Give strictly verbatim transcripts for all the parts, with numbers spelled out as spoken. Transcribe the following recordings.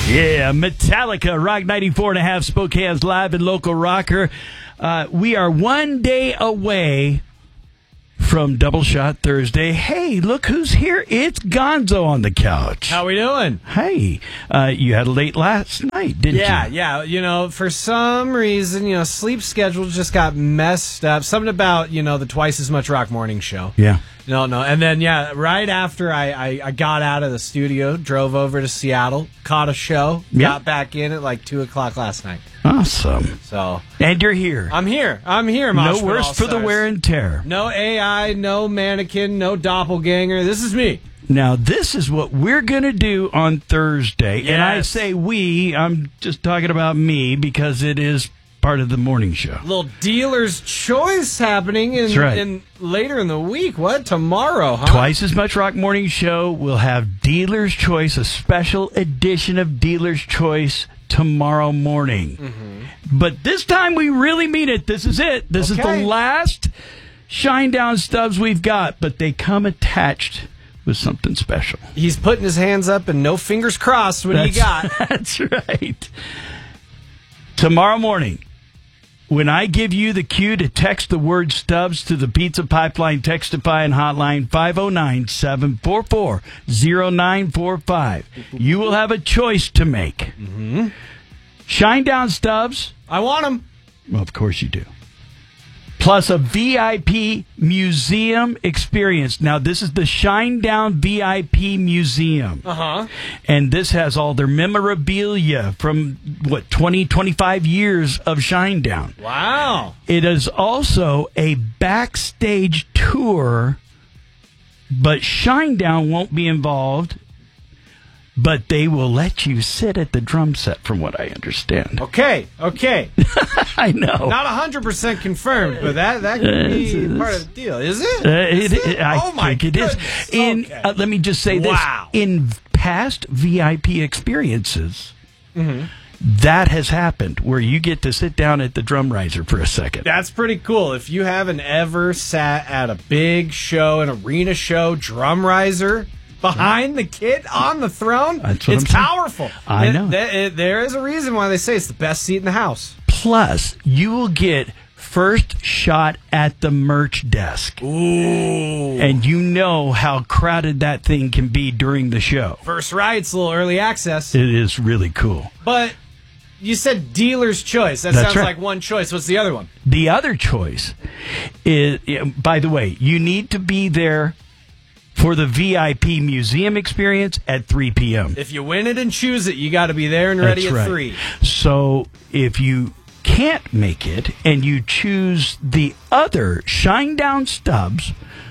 Yeah, Metallica, Rock ninety-four and a half, Spokane's live and local rocker. Uh, we are one day away from Double Shot Thursday. Hey, look who's here. It's Gonzo on the couch. How we doing? Hey, uh, you had a late last night, didn't yeah, you? Yeah, yeah. You know, for some reason, you know, sleep schedule just got messed up. Something about, you know, the Twice as Much Rock morning show. Yeah. No, no. And then, yeah, right after I, I, I got out of the studio, drove over to Seattle, caught a show, Yep. got back in at like two o'clock last night. Awesome. So, And you're here. I'm here. I'm here, Mosh No Pit worse for the All-Stars. wear and tear. No A I, no mannequin, no doppelganger. This is me. Now, this is what we're going to do on Thursday. And I Yes. say we, I'm just talking about me because it is part of the morning show. Little dealer's choice happening in, That's right. in later in the week. What? Tomorrow, huh? Twice as Much Rock Morning Show will have Dealer's Choice, a special edition of Dealer's Choice tomorrow morning. Mm-hmm. But this time we really mean it. This is it. This Okay. is the last Shinedown stubs we've got, but they come attached with something special. He's putting his hands up and no fingers crossed. What do you That's- got? That's right. Tomorrow morning, when I give you the cue to text the word Stubbs to the Pizza Pipeline Textify and Hotline five oh nine, seven four four, oh nine four five, you will have a choice to make. Mm-hmm. Shinedown Stubbs. I want him. Well, of course you do. Plus a V I P museum experience. Now, this is the Shinedown V I P Museum. Uh-huh. And this has all their memorabilia from, what, twenty, twenty-five years of Shinedown. Wow. It is also a backstage tour, but Shinedown won't be involved, but they will let you sit at the drum set, from what I understand. Okay, okay. I know. Not one hundred percent confirmed, but that, that could be Uh, part of the deal. Is it? Uh, Is it, it- I oh, my think it is. goodness. In Okay. uh, let me just say Wow. this: in past V I P experiences, Mm-hmm. that has happened where you get to sit down at the drum riser for a second. That's pretty cool. If you haven't ever sat at a big show, an arena show, drum riser, behind the kid on the throne, That's what it's I'm saying. powerful. I It- know. that- it- there is a reason why they say it's the best seat in the house. Plus, you will get first shot at the merch desk, Ooh. and you know how crowded that thing can be during the show. First right's a little early access. It is really cool. But you said dealer's choice. That That's sounds right. like one choice. What's the other one? The other choice is, by the way, you need to be there for the V I P museum experience at three p.m. If you win it and choose it, you got to be there and ready That's at right. three. So if you can't make it and you choose the other Shinedown Stubbs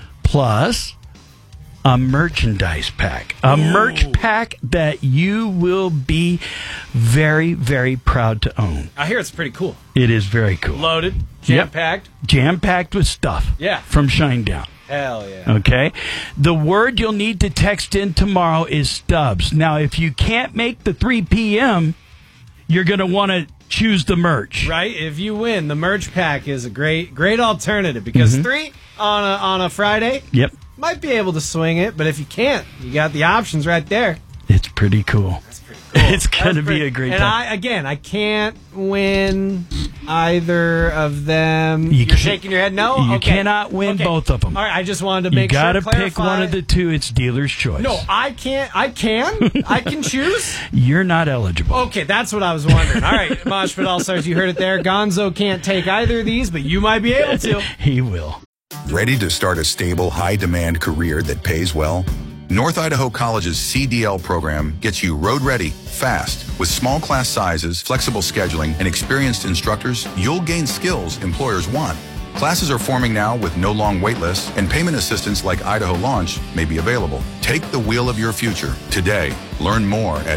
plus a merchandise pack, a Ooh. merch pack that you will be very, very proud to own. I hear it's pretty cool. It is very cool. Loaded, Yep. jam-packed. Jam-packed with stuff Yeah. from Shinedown. Hell yeah. Okay. The word you'll need to text in tomorrow is Stubbs. Now, if you can't make the three p.m., you're going to want to choose the merch. Right? If you win, the merch pack is a great great alternative because Mm-hmm. three on a, on a Friday Yep. might be able to swing it, but if you can't, you got the options right there. It's pretty cool. That's pretty cool. It's going to That's be pretty- a great and time. I, again, I can't win either of them. You You're can't- shaking your head no? you Okay. cannot win Okay. both of them. All right, I just wanted to You make got to sure pick clarify. one of the two. It's dealer's choice. No, I can't. I can. I can choose. You're not eligible. Okay, that's what I was wondering. All right, Mosh Pit All-Stars, you heard it there. Gonzo can't take either of these, but you might be able to. He will. Ready to start a stable, high-demand career that pays well? North Idaho College's C D L program gets you road-ready, fast. With small class sizes, flexible scheduling, and experienced instructors, you'll gain skills employers want. Classes are forming now with no long wait lists, and payment assistance like Idaho Launch may be available. Take the wheel of your future today. Learn more at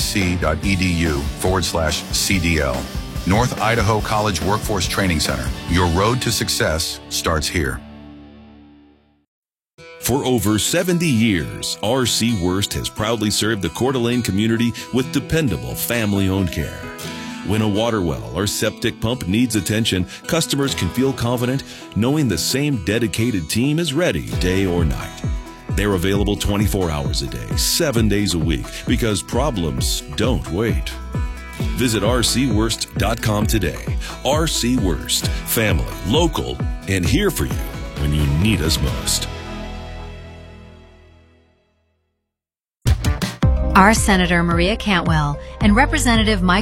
nic.edu forward slash CDL. North Idaho College Workforce Training Center. Your road to success starts here. For over seventy years, R C Worst has proudly served the Coeur d'Alene community with dependable family-owned care. When a water well or septic pump needs attention, customers can feel confident knowing the same dedicated team is ready day or night. They're available twenty-four hours a day, seven days a week, because problems don't wait. Visit r c worst dot com today. R C Worst. Family, local, and here for you when you need us most. Our Senator Maria Cantwell and Representative Mike